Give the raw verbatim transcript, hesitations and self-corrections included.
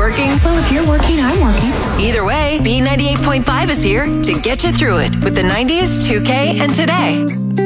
working? Well, if you're working, I'm working. Either way, B ninety-eight point five is here to get you through it with the nineties, two K, and Today.